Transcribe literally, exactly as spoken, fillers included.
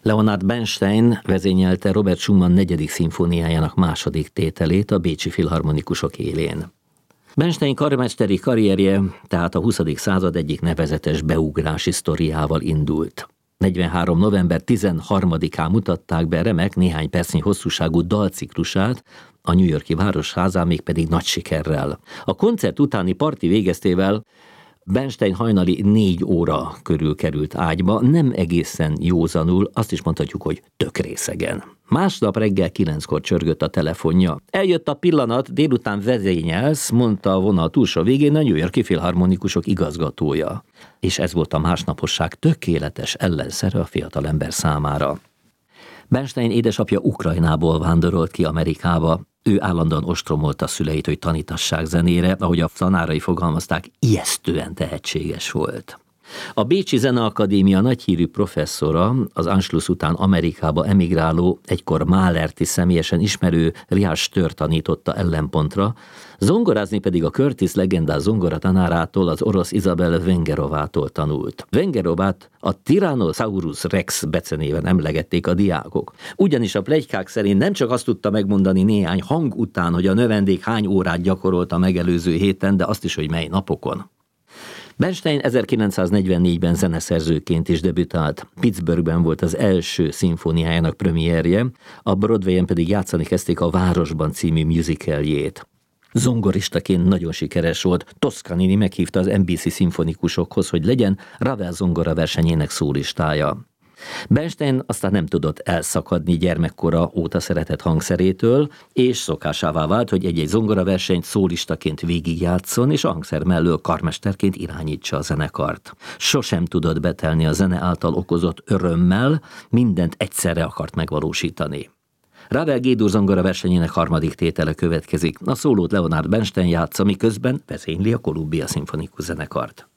Leonard Bernstein vezényelte Robert Schumann negyedik szimfóniájának második tételét a Bécsi Filharmonikusok élén. Bernstein karmesteri karrierje tehát a huszadik század egyik nevezetes beugrási sztoriával indult. negyvenhárom november tizenharmadikán mutatták be remek néhány percnyi hosszúságú dalciklusát, a New York-i Városházán mégpedig nagy sikerrel. A koncert utáni parti végeztével Bernstein hajnali négy óra körül került ágyba, nem egészen józanul, azt is mondhatjuk, hogy tök részegen. Másnap reggel kilenckor csörgött a telefonja. Eljött a pillanat, délután vezényelsz, mondta a vonal túlsó végén a New York-i Filharmonikusok igazgatója. És ez volt a másnaposság tökéletes ellenszere a fiatalember számára. Bernstein édesapja Ukrajnából vándorolt ki Amerikába. Ő állandóan ostromolta szüleit, hogy tanítassák zenére, ahogy a tanárai fogalmazták, ijesztően tehetséges volt. A Bécsi Zeneakadémia nagyhírű professzora, az Anschluss után Amerikába emigráló, egykor Mahlert is személyesen ismerő Richard Stör tanította ellenpontra, zongorázni pedig a Curtis legendás zongoratanárától, az orosz Izabel Vengerovától tanult. Vengerovát a Tyrannosaurus Rex becenéven emlegették a diákok. Ugyanis a pletykák szerint nem csak azt tudta megmondani néhány hang után, hogy a növendék hány órát gyakorolta megelőző héten, de azt is, hogy mely napokon. Bernstein ezerkilencszáznegyvennégyben zeneszerzőként is debütált. Pittsburghben volt az első szimfóniájának premierje, a Broadwayen pedig játszani kezdték a Városban című musicaljét. Zongoristaként nagyon sikeres volt, Toscanini meghívta az en bé cé szimfonikusokhoz, hogy legyen Ravel zongora versenyének szólistája. Bernstein aztán nem tudott elszakadni gyermekkora óta szeretett hangszerétől, és szokásává vált, hogy egy-egy zongoraversenyt szólistaként végigjátszon, és a hangszer mellől karmesterként irányítsa a zenekart. Sosem tudott betelni a zene által okozott örömmel, mindent egyszerre akart megvalósítani. Ravel G-dur zongoraversenyének harmadik tétele következik. A szólót Leonard Bernstein játsza, miközben vezényli a Columbia Szimfonikus Zenekart.